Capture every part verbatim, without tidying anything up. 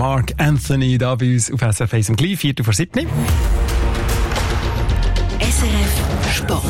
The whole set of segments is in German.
Mark Anthony da bei uns auf S R F eins um gleich Viertel vor sieben. S R F Sport.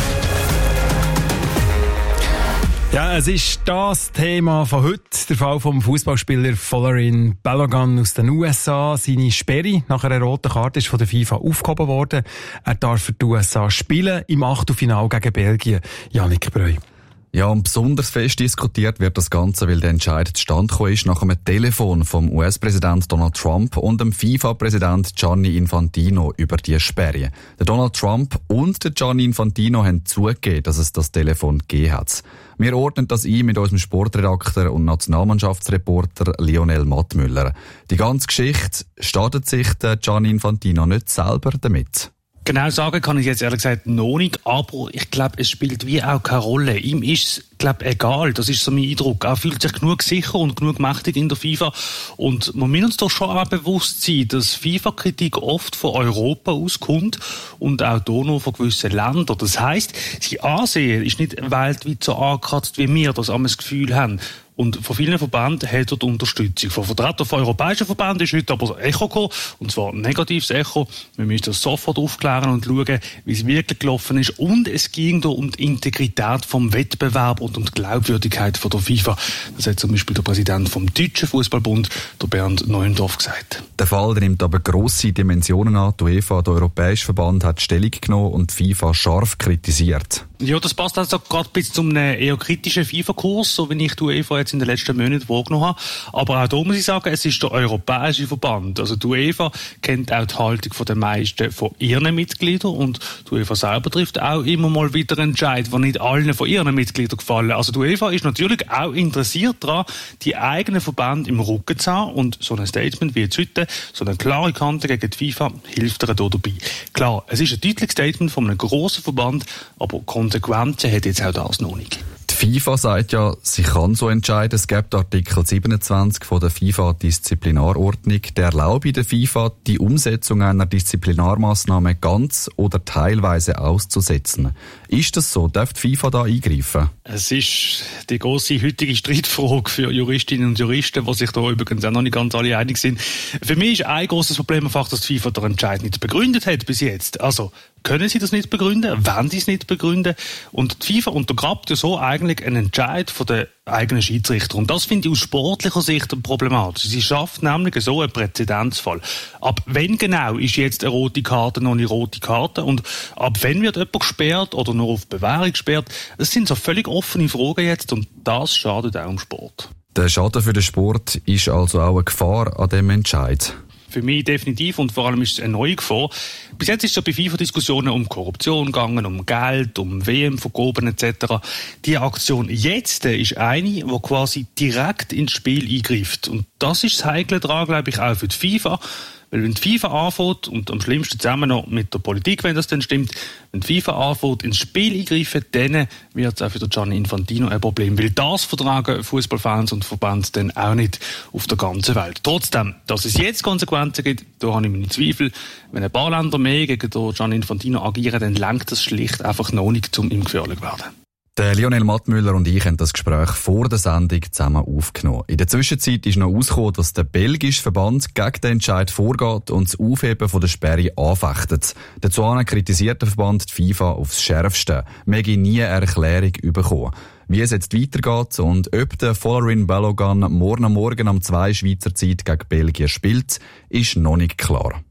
Ja, es ist das Thema von heute. Der Fall vom Fußballspieler Folarin Balogun aus den U S A. Seine Sperre nach einer roten Karte ist von der FIFA aufgehoben worden. Er darf für die U S A spielen im Achtelfinale gegen Belgien. Jannik Breu. Ja, und besonders fest diskutiert wird das Ganze, weil der Entscheid zustande gekommen ist nach einem Telefon vom U S-Präsident Donald Trump und dem FIFA-Präsident Gianni Infantino über die Sperre. Der Donald Trump und der Gianni Infantino haben zugegeben, dass es das Telefon gegeben hat. Wir ordnen das ein mit unserem Sportredakteur und Nationalmannschaftsreporter Lionel Mattmüller. Die ganze Geschichte startet sich der Gianni Infantino nicht selber damit. Genau sagen kann ich jetzt ehrlich gesagt noch nicht, aber ich glaube, es spielt wie auch keine Rolle. Ihm ist es, glaube egal, das ist so mein Eindruck. Er fühlt sich genug sicher und genug mächtig in der FIFA und man muss uns doch schon auch bewusst sein, dass FIFA-Kritik oft von Europa auskommt und auch hier noch von gewissen Ländern. Das heisst, sein Ansehen ist nicht weltweit so angekratzt, wie wir das einmal das Gefühl haben. Und von vielen Verbänden hat er die Unterstützung. Von Vertretern von europäischen Verbänden ist heute aber ein Echo gekommen, und zwar ein negatives Echo. Wir müssen das sofort aufklären und schauen, wie es wirklich gelaufen ist. Und es ging da um die Integrität vom Wettbewerb und um die Glaubwürdigkeit von der FIFA. Das hat zum Beispiel der Präsident vom Deutschen Fußballbund, der Bernd Neuendorf, gesagt. Der Fall der nimmt aber grosse Dimensionen an. Die UEFA, der Europäische Verband, hat Stellung genommen und die FIFA scharf kritisiert. Ja, das passt also gerade bis zu einem eher kritischen FIFA-Kurs, so wie ich die UEFA jetzt in den letzten Monaten wahrgenommen habe. Aber auch da muss ich sagen, es ist der Europäische Verband. Also die UEFA kennt auch die Haltung von den meisten von ihren Mitgliedern und die UEFA selber trifft auch immer mal wieder Entscheid, die nicht allen von ihren Mitgliedern gefallen. Also die UEFA ist natürlich auch interessiert daran, die eigenen Verbände im Rücken zu haben, und so ein Statement wie jetzt heute, so eine klare Kante gegen die FIFA, hilft ihr da dabei. Klar, es ist ein deutliches Statement von einem grossen Verband, aber Konsequenzen hat jetzt auch das noch nicht. Die FIFA sagt ja, sie kann so entscheiden. Es gibt Artikel siebenundzwanzig von der FIFA-Disziplinarordnung, der erlaube der FIFA, die Umsetzung einer Disziplinarmaßnahme ganz oder teilweise auszusetzen. Ist das so? Darf die FIFA da eingreifen? Es ist die grosse heutige Streitfrage für Juristinnen und Juristen, die sich da übrigens auch noch nicht ganz alle einig sind. Für mich ist ein grosses Problem einfach, dass die FIFA den Entscheid nicht begründet hat bis jetzt. Also, können sie das nicht begründen? Wollen sie es nicht begründen? Und die FIFA untergrabt ja so eigentlich einen Entscheid von den eigenen Schiedsrichter. Und das finde ich aus sportlicher Sicht problematisch. Sie schafft nämlich so einen Präzedenzfall. Ab wann genau ist jetzt eine rote Karte noch eine rote Karte? Und ab wann wird jemand gesperrt oder nur auf Bewährung gesperrt? Das sind so völlig offene Fragen jetzt, und das schadet auch dem Sport. Der Schaden für den Sport ist also auch eine Gefahr an diesem Entscheid. Für mich definitiv, und vor allem ist es eine neue Gefahr. Bis jetzt ist es ja bei FIFA-Diskussionen um Korruption gegangen, um Geld, um W M-Vergaben et cetera. Die Aktion jetzt ist eine, die quasi direkt ins Spiel eingreift. Und das ist das Heikle daran, glaube ich, auch für die FIFA. Weil wenn die FIFA anfängt, und am schlimmsten zusammen noch mit der Politik, wenn das dann stimmt, wenn die FIFA anfängt, ins Spiel eingreifen, dann wird es auch für den Gianni Infantino ein Problem. Weil das vertragen Fußballfans und Verbände dann auch nicht auf der ganzen Welt. Trotzdem, dass es jetzt Konsequenzen gibt, da habe ich meine Zweifel. Wenn ein paar Länder mehr gegen den Gianni Infantino agieren, dann lenkt das schlicht einfach noch nicht, um ihm gefährlich zu werden. Der Lionel Mattmüller und ich haben das Gespräch vor der Sendung zusammen aufgenommen. In der Zwischenzeit ist noch herausgekommen, dass der belgische Verband gegen den Entscheid vorgeht und das Aufheben von der Sperre anfechtet. Dazu kritisiert der Verband die FIFA aufs Schärfste. Wir haben nie eine Erklärung bekommen. Wie es jetzt weitergeht und ob der Folarin Balogun morgen Morgen um zwei Schweizer Zeit gegen Belgien spielt, ist noch nicht klar.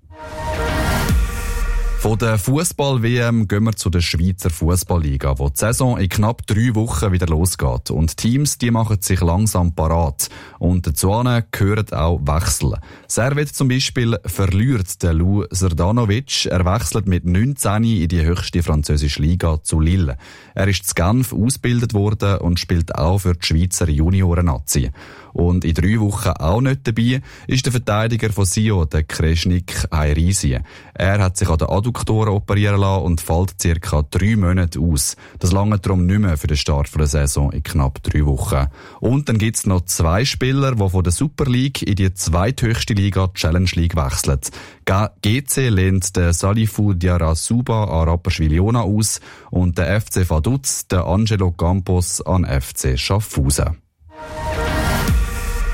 Von der Fußball-W M gehen wir zu der Schweizer Fußballliga, wo die Saison in knapp drei Wochen wieder losgeht. Und Teams, die machen sich langsam parat. Und dazu gehören auch Wechsel. Servet zum Beispiel verliert den Lou Srdanovic. Er wechselt mit neunzehn in die höchste französische Liga zu Lille. Er ist zu Genf ausgebildet worden und spielt auch für die Schweizer Junioren-Nazi. Und in drei Wochen auch nicht dabei ist der Verteidiger von Sion, der Kreschnik Hairisi. Er hat sich an den Adduktoren operieren lassen und fällt circa drei Monate aus. Das lange darum nicht mehr für den Start der Saison in knapp drei Wochen. Und dann gibt's noch zwei Spieler, die von der Super League in die zweithöchste Liga, Challenge League, wechseln. G C lehnt den Salifou Diarra Suba an Rapperswil-Jona aus und der F C Vaduz, der Angelo Campos, an F C Schaffhausen. Die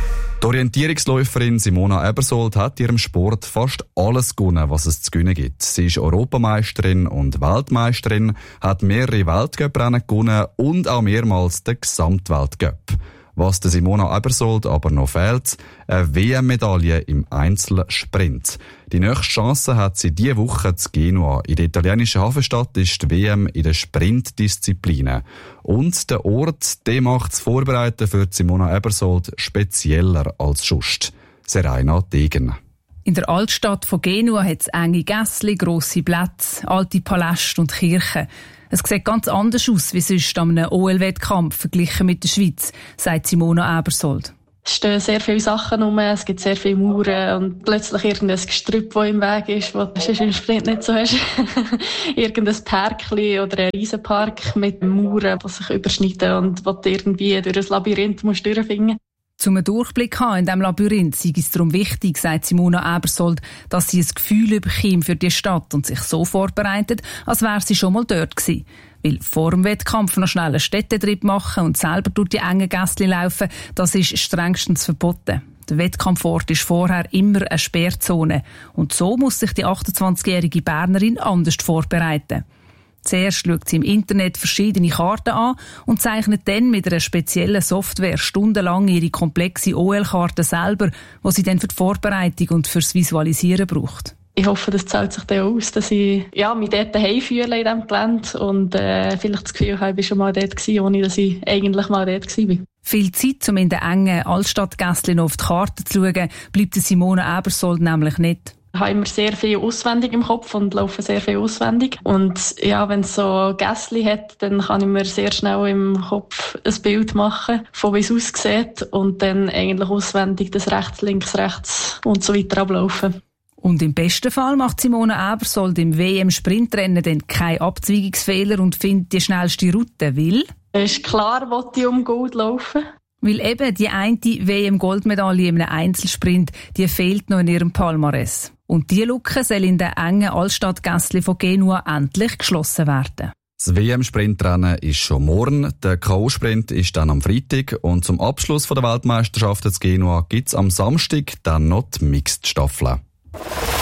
Die Orientierungsläuferin Simona Ebersold hat in ihrem Sport fast alles gewonnen, was es zu gewinnen gibt. Sie ist Europameisterin und Weltmeisterin, hat mehrere Weltcuprennen gewonnen und auch mehrmals den Gesamtweltcup. Was der Simona Ebersold aber noch fehlt, eine W M-Medaille im Einzelsprint. Die nächste Chance hat sie diese Woche zu Genua. In der italienischen Hafenstadt ist die W M in den Sprintdisziplinen. Und der Ort, der macht das Vorbereiten für Simona Ebersold spezieller als sonst. Seraina Degen. In der Altstadt von Genua hat es enge Gässli, grosse Plätze, alte Paläste und Kirchen. Es sieht ganz anders aus wie sonst an einem O L-Wettkampf verglichen mit der Schweiz, sagt Simona Ebersold. Es stehen sehr viele Sachen rum, es gibt sehr viele Mauern und plötzlich irgendein Gestrüpp, das im Weg ist, was du im Sprint nicht so hast. Irgendein Parkli oder ein Riesenpark mit Mauern, die sich überschneiden und wo du irgendwie durch ein Labyrinth musst durchfinden musst. Um einen Durchblick zu haben in diesem Labyrinth sei es darum wichtig, sagt Simona Ebersold, dass sie ein Gefühl bekommt für die Stadt und sich so vorbereitet, als wäre sie schon mal dort gewesen. Weil vor dem Wettkampf noch schnell einen Städtetrip machen und selber durch die engen Gässchen laufen, das ist strengstens verboten. Der Wettkampfort ist vorher immer eine Sperrzone. Und so muss sich die achtundzwanzigjährige Bernerin anders vorbereiten. Zuerst schaut sie im Internet verschiedene Karten an und zeichnet dann mit einer speziellen Software stundenlang ihre komplexe O L-Karte selber, die sie dann für die Vorbereitung und fürs Visualisieren braucht. Ich hoffe, das zahlt sich dann aus, dass ich ja, mich dort daheim fühle in diesem Gelände und äh, vielleicht das Gefühl habe, ich war schon mal dort gewesen, ohne dass ich eigentlich mal dort war. Viel Zeit, um in den engen Altstadtgässchen auf die Karte zu schauen, bleibt Simona Ebersold nämlich nicht. Ich habe immer sehr viel auswendig im Kopf und laufe sehr viel auswendig. Und ja, wenn es so Gässchen hat, dann kann ich mir sehr schnell im Kopf ein Bild machen, von wie es aussieht und dann eigentlich auswendig das rechts, links, rechts und so weiter ablaufen. Und im besten Fall macht Simona Ebersold im W M-Sprintrennen dann keine Abzweigungsfehler und findet die schnellste Route, weil... Es ist klar, wo ich um Gold laufen. Weil eben die eine W M-Goldmedaille in einem Einzelsprint, die fehlt noch in ihrem Palmares. Und diese Lücke soll in den engen Altstadtgässchen von Genua endlich geschlossen werden. Das W M-Sprintrennen ist schon morgen, der K O-Sprint ist dann am Freitag und zum Abschluss der Weltmeisterschaft in Genua gibt es am Samstag dann noch die Mixed-Staffeln.